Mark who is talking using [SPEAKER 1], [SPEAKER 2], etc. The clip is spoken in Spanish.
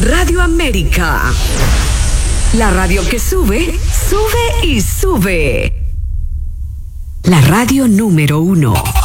[SPEAKER 1] Radio América. La radio que sube, sube y sube. La radio número 1.